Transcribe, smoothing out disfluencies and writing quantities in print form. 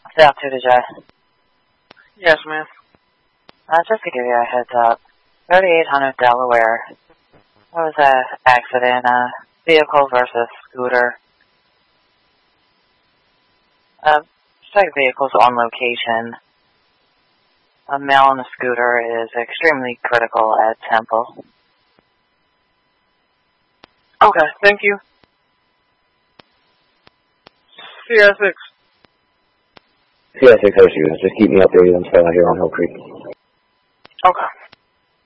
South 2 to J. Yes, ma'am. Just to give you a heads up, 3800 Delaware. There was an accident, vehicle versus scooter. Second vehicle's on location. A male on the scooter is extremely critical at Temple. Okay, thank you. CI6. CI6 Horseshoe, just keep me updated on stuff out here on Hill Creek. Okay.